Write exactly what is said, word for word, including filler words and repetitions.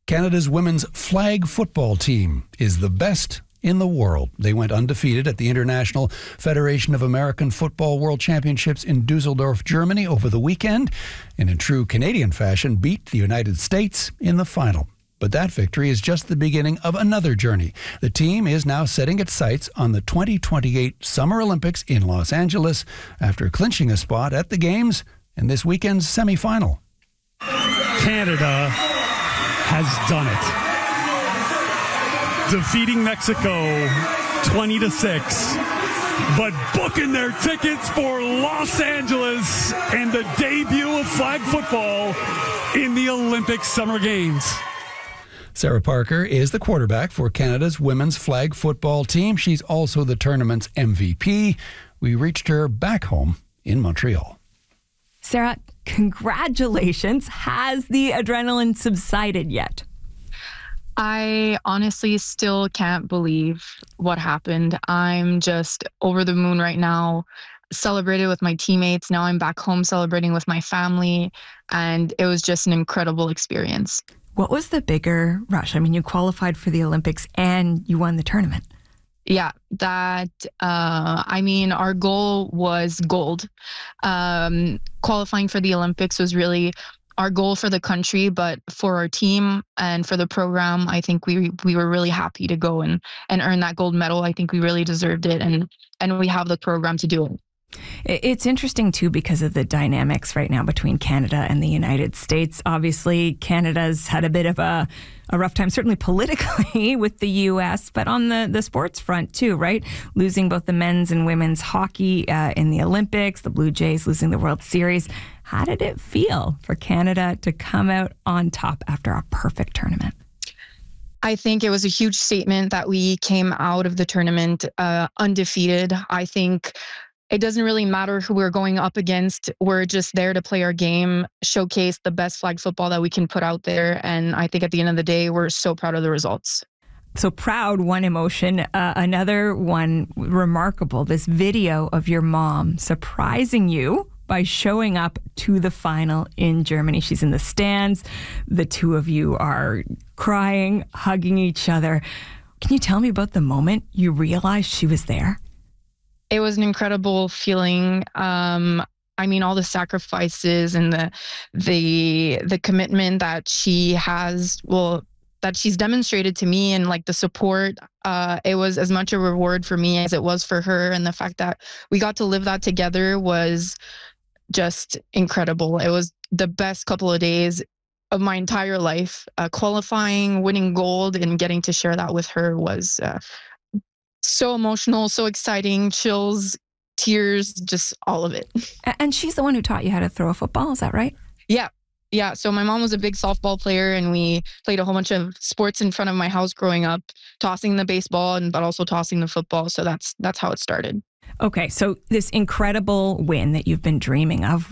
Canada's women's flag football team is the best in the world. They went undefeated at the International Federation of American Football World Championships in Dusseldorf, Germany over the weekend, and in true Canadian fashion beat the United States in the final. But that victory is just the beginning of another journey. The team is now setting its sights on the twenty twenty-eight Summer Olympics in Los Angeles after clinching a spot at the Games and this weekend's semifinal. Canada has done it. Defeating Mexico twenty to six, but booking their tickets for Los Angeles and the debut of flag football in the Olympic Summer Games. Sarah Parker is the quarterback for Canada's women's flag football team. She's also the tournament's M V P. We reached her back home in Montreal. Sarah, congratulations. Has the adrenaline subsided yet? I honestly still can't believe what happened. I'm just over the moon right now. Celebrated with my teammates. Now I'm back home celebrating with my family. And it was just an incredible experience. What was the bigger rush? I mean, you qualified for the Olympics and you won the tournament. Yeah, that, uh, I mean, our goal was gold. Um, qualifying for the Olympics was really our goal for the country, but for our team and for the program, I think we we were really happy to go and, and earn that gold medal. I think we really deserved it, and, and we have the program to do it. It's interesting, too, because of the dynamics right now between Canada and the United States. Obviously, Canada's had a bit of a, a rough time, certainly politically, with the U S, but on the, the sports front, too, right? Losing both the men's and women's hockey uh, in the Olympics, the Blue Jays losing the World Series. How did it feel for Canada to come out on top after a perfect tournament? I think it was a huge statement that we came out of the tournament uh, undefeated. I think it doesn't really matter who we're going up against. We're just there to play our game, showcase the best flag football that we can put out there. And I think at the end of the day, we're so proud of the results. So proud, one emotion. Uh, another one remarkable, this video of your mom surprising you by showing up to the final in Germany. She's in the stands. The two of you are crying, hugging each other. Can you tell me about the moment you realized she was there? It was an incredible feeling. Um, I mean, all the sacrifices and the the the commitment that she has, well, that she's demonstrated to me, and like the support. Uh, it was as much a reward for me as it was for her, and the fact that we got to live that together was just incredible. It was the best couple of days of my entire life. Uh, qualifying, winning gold, and getting to share that with her was Uh, so emotional, so exciting, chills, tears, just all of it. And she's the one who taught you how to throw a football, is that right? Yeah. Yeah. So my mom was a big softball player, and we played a whole bunch of sports in front of my house growing up, tossing the baseball and but also tossing the football. So that's that's how it started. Okay, so this incredible win that you've been dreaming of,